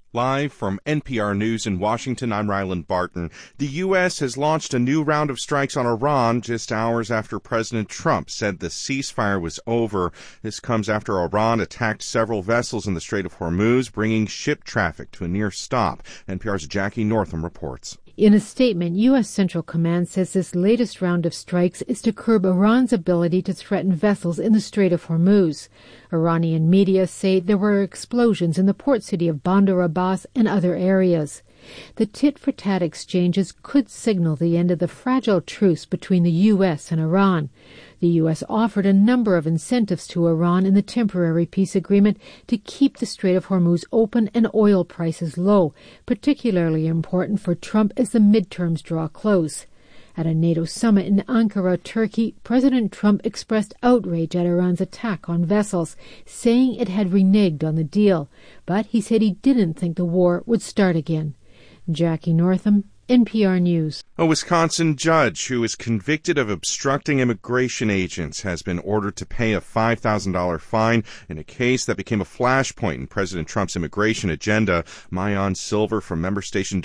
Live from NPR News in Washington, I'm Ryland Barton. The U.S. has launched a new round of strikes on Iran just hours after President Trump said the ceasefire was over. This comes after Iran attacked several vessels in the Strait of Hormuz, bringing ship traffic to a near stop. NPR's Jackie Northam reports. In a statement, U.S. Central Command says this latest round of strikes is to curb Iran's ability to threaten vessels in the Strait of Hormuz. Iranian media say there were explosions in the port city of Bandar Abbas and other areas. The tit-for-tat exchanges could signal the end of the fragile truce between the U.S. and Iran. The U.S. offered a number of incentives to Iran in the temporary peace agreement to keep the Strait of Hormuz open and oil prices low, particularly important for Trump as the midterms draw close. At a NATO summit in Ankara, Turkey, President Trump expressed outrage at Iran's attack on vessels, saying it had reneged on the deal. But he said he didn't think the war would start again. Jackie Northam, NPR News. A Wisconsin judge who is convicted of obstructing immigration agents has been ordered to pay a $5,000 fine in a case that became a flashpoint in President Trump's immigration agenda. Maayan Silver from member station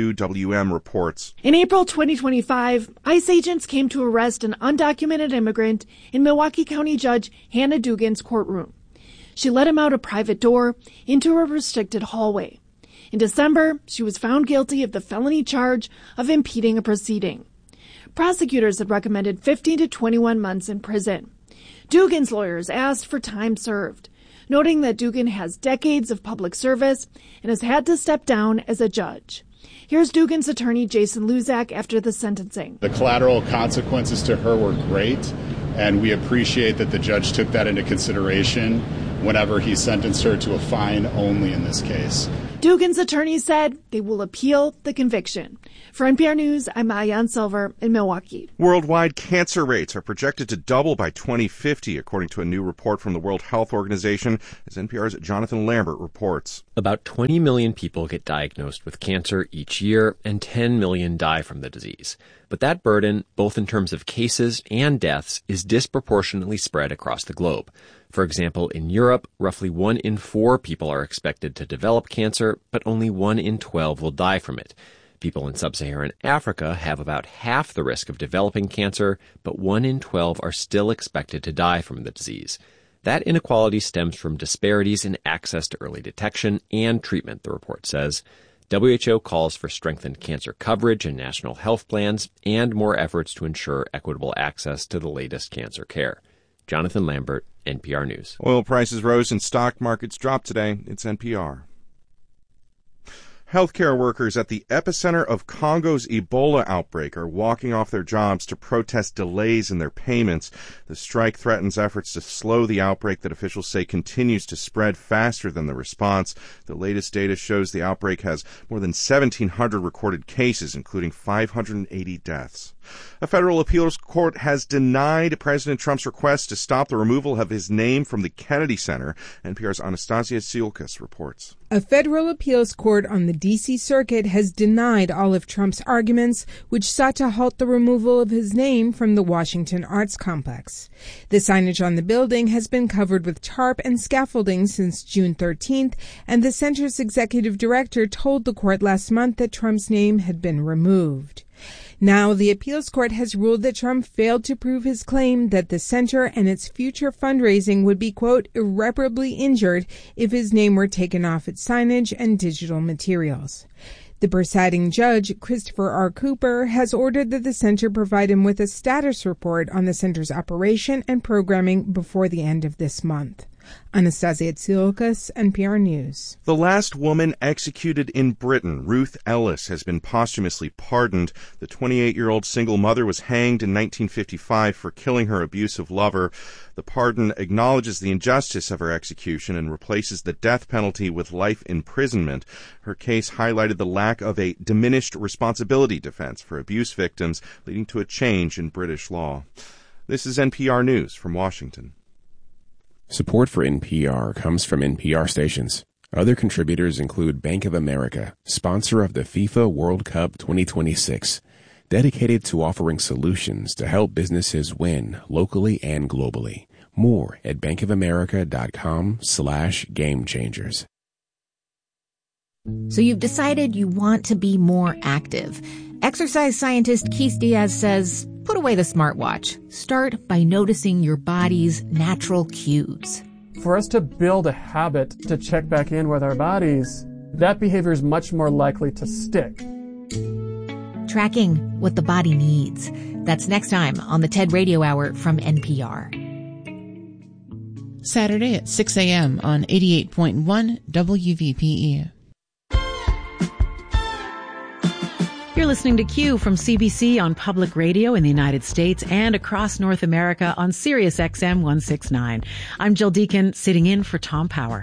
WUWM reports. In April 2025, ICE agents came to arrest an undocumented immigrant in Milwaukee County Judge Hannah Dugan's courtroom. She led him out a private door into a restricted hallway. In December, she was found guilty of the felony charge of impeding a proceeding. Prosecutors had recommended 15 to 21 months in prison. Dugan's lawyers asked for time served, noting that Dugan has decades of public service and has had to step down as a judge. Here's Dugan's attorney, Jason Luzak, after the sentencing. The collateral consequences to her were great, and we appreciate that the judge took that into consideration whenever he sentenced her to a fine only in this case. Dugan's attorney said they will appeal the conviction. For NPR News, I'm Maayan Silver in Milwaukee. Worldwide cancer rates are projected to double by 2050, according to a new report from the World Health Organization, as NPR's Jonathan Lambert reports. About 20 million people get diagnosed with cancer each year, and 10 million die from the disease. But that burden, both in terms of cases and deaths, is disproportionately spread across the globe. For example, in Europe, roughly 1 in 4 people are expected to develop cancer, but only 1 in 12 will die from it. People in sub-Saharan Africa have about half the risk of developing cancer, but 1 in 12 are still expected to die from the disease. That inequality stems from disparities in access to early detection and treatment, the report says. WHO calls for strengthened cancer coverage in national health plans and more efforts to ensure equitable access to the latest cancer care. Jonathan Lambert, NPR News. Oil prices rose and stock markets dropped today. It's NPR. Healthcare workers at the epicenter of Congo's Ebola outbreak are walking off their jobs to protest delays in their payments. The strike threatens efforts to slow the outbreak that officials say continues to spread faster than the response. The latest data shows the outbreak has more than 1,700 recorded cases, including 580 deaths. A federal appeals court has denied President Trump's request to stop the removal of his name from the Kennedy Center. NPR's Anastasia Tsiolkas reports. A federal appeals court on the D.C. Circuit has denied all of Trump's arguments, which sought to halt the removal of his name from the Washington Arts Complex. The signage on the building has been covered with tarp and scaffolding since June 13th, and the center's executive director told the court last month that Trump's name had been removed. Now, the appeals court has ruled that Trump failed to prove his claim that the center and its future fundraising would be, quote, irreparably injured if his name were taken off its signage and digital materials. The presiding judge, Christopher R. Cooper, has ordered that the center provide him with a status report on the center's operation and programming before the end of this month. Anastasia Tsiolkas, NPR News. The last woman executed in Britain, Ruth Ellis, has been posthumously pardoned. The 28-year-old single mother was hanged in 1955 for killing her abusive lover. The pardon acknowledges the injustice of her execution and replaces the death penalty with life imprisonment. Her case highlighted the lack of a diminished responsibility defense for abuse victims, leading to a change in British law. This is NPR News from Washington. Support for NPR comes from NPR stations. Other contributors include Bank of America, sponsor of the FIFA World Cup 2026, dedicated to offering solutions to help businesses win locally and globally. More at bankofamerica.com/gamechangers. So you've decided you want to be more active. Exercise scientist Keith Diaz says, put away the smartwatch. Start by noticing your body's natural cues. For us to build a habit to check back in with our bodies, that behavior is much more likely to stick. Tracking what the body needs. That's next time on the TED Radio Hour from NPR. Saturday at 6 a.m. on 88.1 WVPE. You're listening to Q from CBC on public radio in the United States and across North America on Sirius XM 169. I'm Jill Deacon, sitting in for Tom Power.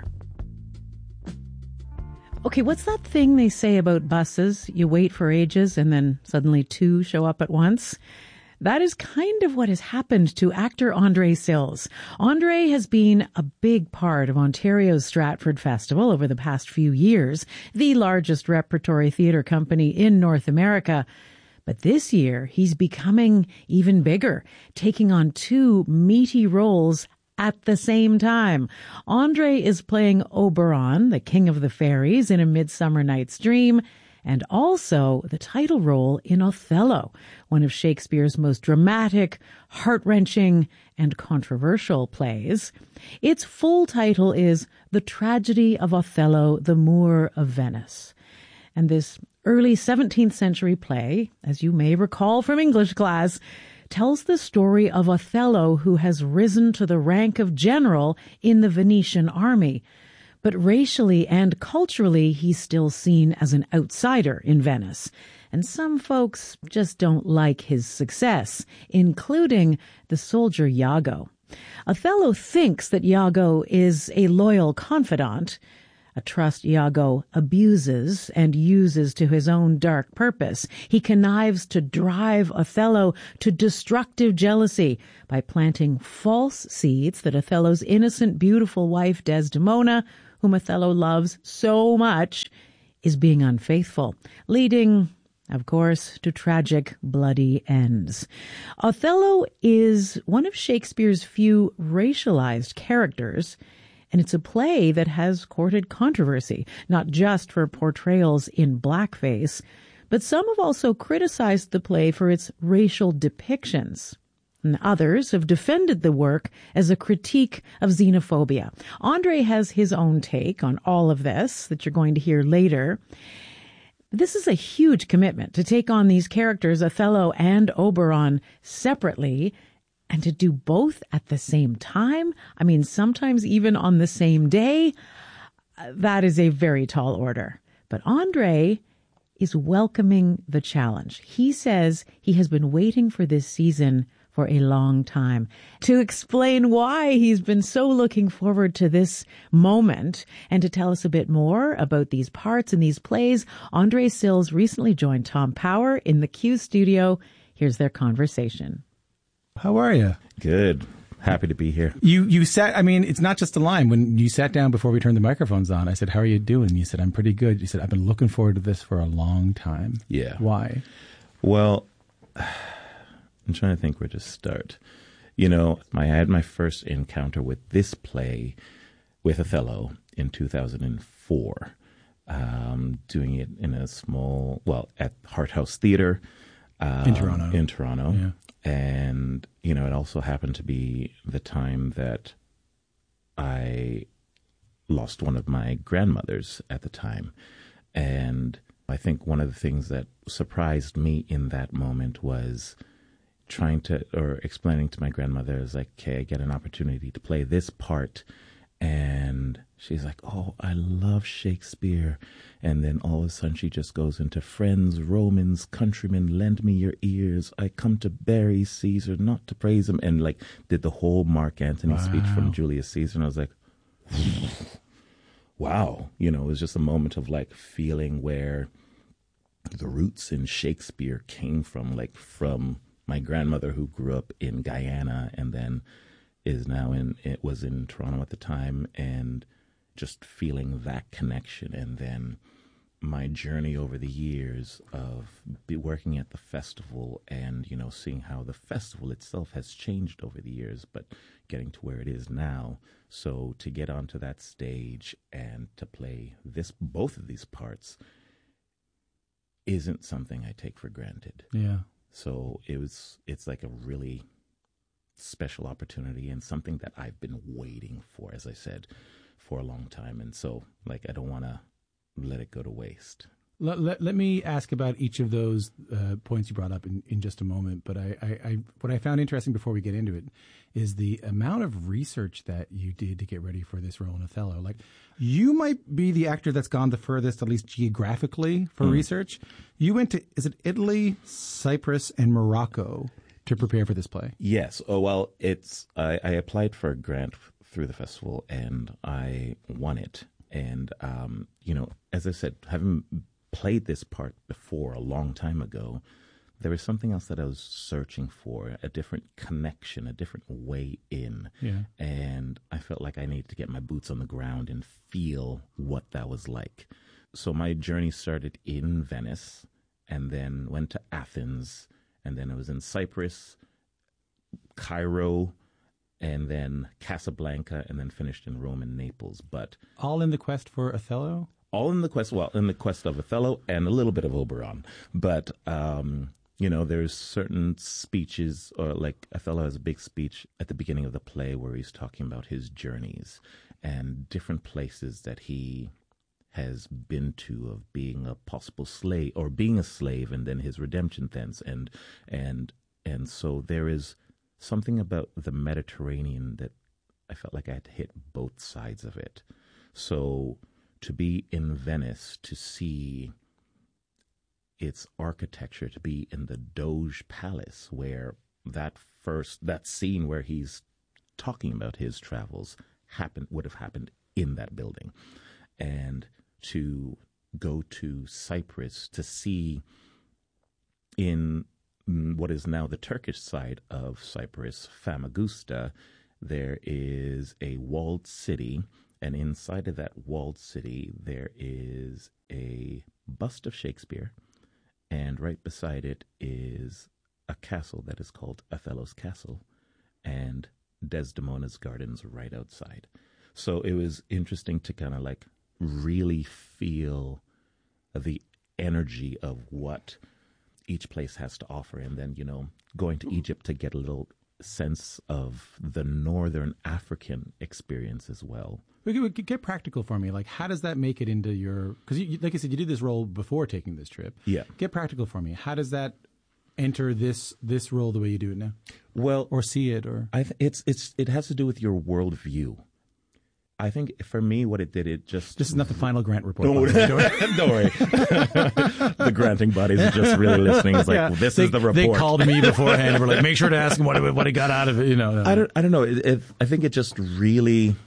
Okay, what's that thing they say about buses? You wait for ages and then suddenly two show up at once? That is kind of what has happened to actor Andre Sills. Andre has been a big part of Ontario's Stratford Festival over the past few years, the largest repertory theatre company in North America. But this year, he's becoming even bigger, taking on two meaty roles at the same time. Andre is playing Oberon, the king of the fairies, in A Midsummer Night's Dream, and also the title role in Othello, one of Shakespeare's most dramatic, heart-wrenching, and controversial plays. Its full title is The Tragedy of Othello, the Moor of Venice. And this early 17th century play, as you may recall from English class, tells the story of Othello, who has risen to the rank of general in the Venetian army. But racially and culturally, he's still seen as an outsider in Venice. And some folks just don't like his success, including the soldier Iago. Othello thinks that Iago is a loyal confidant, a trust Iago abuses and uses to his own dark purpose. He connives to drive Othello to destructive jealousy by planting false seeds that Othello's innocent, beautiful wife Desdemona, whom Othello loves so much, is being unfaithful, leading, of course, to tragic, bloody ends. Othello is one of Shakespeare's few racialized characters, and it's a play that has courted controversy, not just for portrayals in blackface, but some have also criticized the play for its racial depictions. And others have defended the work as a critique of xenophobia. Andre has his own take on all of this that you're going to hear later. This is a huge commitment to take on these characters, Othello and Oberon, separately, and to do both at the same time. I mean, sometimes even on the same day. That is a very tall order. But Andre is welcoming the challenge. He says he has been waiting for this season for a long time. To explain why he's been so looking forward to this moment and to tell us a bit more about these parts and these plays, Andre Sills recently joined Tom Power in the Q studio. Here's their conversation. How are you? Good. Happy to be here. You sat, I mean, it's not just a line. When you sat down before we turned the microphones on, I said, how are you doing? You said, I'm pretty good. You said, I've been looking forward to this for a long time. Yeah. Why? Well, I'm trying to think where to start. You know, I had my first encounter with this play with Othello in 2004, doing it in a small, at Hart House Theatre. In Toronto. Yeah. And, you know, it also happened to be the time that I lost one of my grandmothers at the time. And I think one of the things that surprised me in that moment was explaining to my grandmother, is like, okay, I get an opportunity to play this part. And she's like, oh, I love Shakespeare. And then all of a sudden she just goes into friends, Romans, countrymen, lend me your ears. I come to bury Caesar, not to praise him. And like did the whole Mark Antony speech from Julius Caesar. And I was like, wow. You know, it was just a moment of like feeling where the roots in Shakespeare came from, like from my grandmother who grew up in Guyana and then was in Toronto at the time, and just feeling that connection. And then my journey over the years of working at the festival and, seeing how the festival itself has changed over the years, but getting to where it is now. So to get onto that stage and to play both of these parts isn't something I take for granted. Yeah. So it's like a really special opportunity and something that I've been waiting for, as I said, for a long time. And so, I don't want to let it go to waste. Let me ask about each of those points you brought up in just a moment. But what I found interesting before we get into it is the amount of research that you did to get ready for this role in Othello. You might be the actor that's gone the furthest, at least geographically, for research. You went to, is it Italy, Cyprus, and Morocco to prepare for this play? Yes. Oh, well, I applied for a grant through the festival and I won it. And, as I said, having played this part before a long time ago, there was something else that I was searching for, a different connection, a different way in. Yeah. And I felt like I needed to get my boots on the ground and feel what that was like. So my journey started in Venice and then went to Athens, and then I was in Cyprus, Cairo, and then Casablanca, and then finished in Rome and Naples. But all in the quest for Othello? All in the quest of Othello and a little bit of Oberon. But, there's certain speeches, or like Othello has a big speech at the beginning of the play where he's talking about his journeys and different places that he has been to, of being a possible slave or being a slave, and then his redemption thence. And so there is something about the Mediterranean that I felt like I had to hit both sides of it. So to be in Venice, to see its architecture, to be in the Doge Palace, where that scene where he's talking about his travels would have happened in that building. And to go to Cyprus, to see in what is now the Turkish side of Cyprus, Famagusta, there is a walled city, and inside of that walled city there is a bust of Shakespeare, and right beside it is a castle that is called Othello's Castle, and Desdemona's Gardens right outside. So it was interesting to kind of really feel the energy of what each place has to offer, and then going to Egypt to get a little sense of the northern African experience as well. Get practical for me. How does that make it into your? Because, like I said, you did this role before taking this trip. Yeah. Get practical for me. How does that enter this role the way you do it now? Well, or see it, or it has to do with your worldview. I think for me, what it did, this is not the final grant report. Don't worry. The granting bodies are just really listening. It's like, this is the report. They called me beforehand and were like, make sure to ask him what he got out of it. I don't know. I think it just really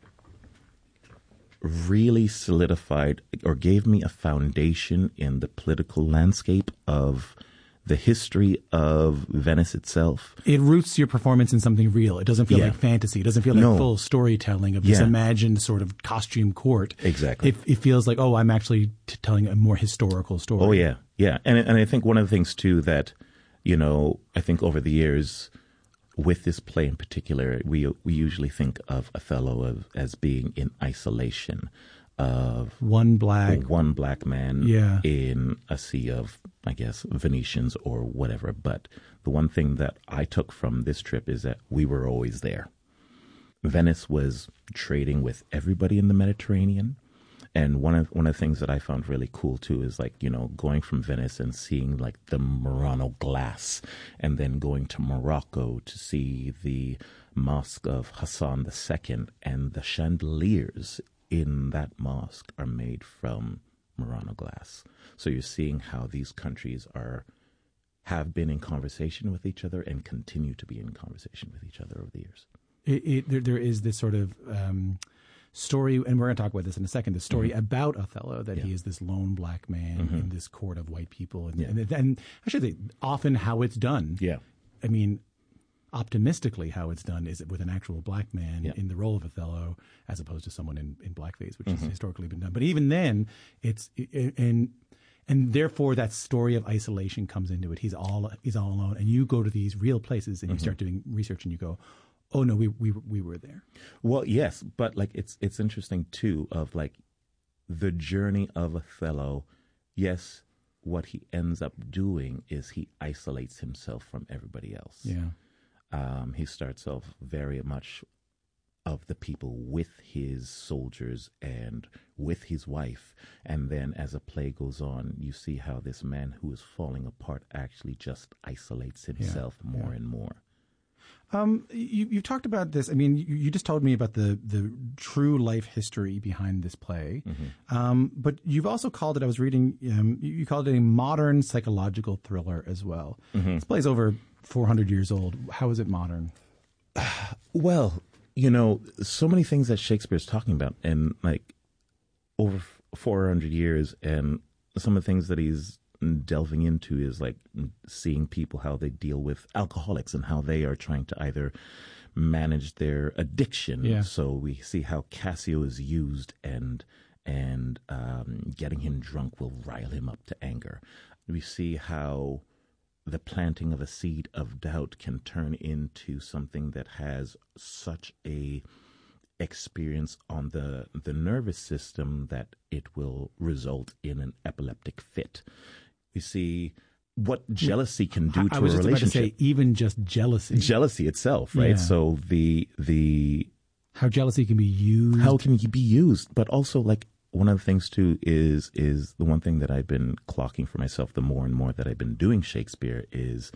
solidified or gave me a foundation in the political landscape of the history of Venice itself. It roots your performance in something real. It doesn't feel like fantasy. It doesn't feel like full storytelling of this imagined sort of costume court. Exactly. It feels like, I'm actually telling a more historical story. Oh, yeah. Yeah. And I think one of the things, too, that, I think over the years with this play in particular, we usually think of Othello as being in isolation, of one black man in a sea of, I guess, Venetians or whatever. But the one thing that I took from this trip is that we were always there. Venice was trading with everybody in the Mediterranean. And one of the things that I found really cool too is going from Venice and seeing the Murano glass, and then going to Morocco to see the Mosque of Hassan II, and the chandeliers in that mosque are made from Murano glass. So you're seeing how these countries have been in conversation with each other and continue to be in conversation with each other over the years. There is this sort of story, and we're going to talk about this in a second, the story about Othello, that he is this lone black man in this court of white people. And I should say, often how it's done. Yeah. I mean, optimistically how it's done is with an actual black man in the role of Othello, as opposed to someone in blackface, which has historically been done. But even then, and therefore that story of isolation comes into it. He's all alone, and you go to these real places and you start doing research, and you go, oh no, we were there. Well, yes, but like it's interesting too of like the journey of Othello. Yes, what he ends up doing is he isolates himself from everybody else. Yeah. He starts off very much of the people with his soldiers and with his wife. And then as the play goes on, you see how this man who is falling apart actually just isolates himself more and more. You talked about this. I mean, you just told me about the true life history behind this play. But you've also called it, I was reading, you called it a modern psychological thriller as well. This play's over 400 years old. How is it modern? Well, so many things that Shakespeare's talking about, and like over 400 years, and some of the things that he's delving into is like seeing people, how they deal with alcoholics and how they are trying to either manage their addiction. Yeah. So we see how Cassio is used, and getting him drunk will rile him up to anger. We see how the planting of a seed of doubt can turn into something that has such a experience on the nervous system that it will result in an epileptic fit. We see what jealousy can do to a relationship. I was just about to say, even just jealousy. Jealousy itself, right? Yeah. So the how jealousy can be used. How can it be used? But also, like, one of the things too is the one thing that I've been clocking for myself the more and more that I've been doing Shakespeare is,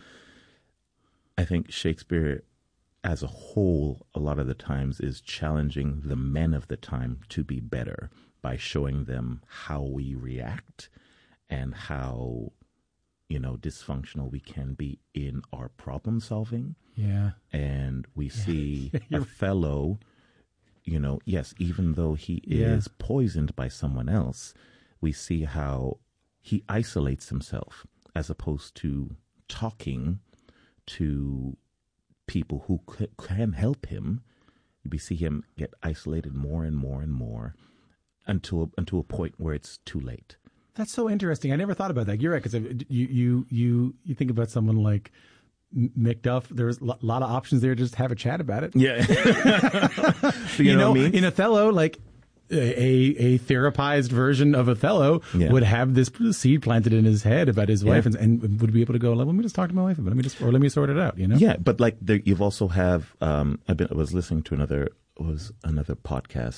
I think Shakespeare as a whole a lot of the times is challenging the men of the time to be better by showing them how we react and how dysfunctional we can be in our problem solving. Yeah. And we see Othello, yes, even though he is poisoned by someone else, we see how he isolates himself as opposed to talking to people who can help him. We see him get isolated more and more and more until a point where it's too late. That's so interesting. I never thought about that. You're right, because you think about someone like Macduff. There's a lot of options there. Just have a chat about it. Yeah. you know what I mean? In Othello, like a therapized version of Othello would have this seed planted in his head about his wife, and would be able to go, let me just talk to my wife about it. Let me sort it out. Yeah, but like you've also have. I was listening to another podcast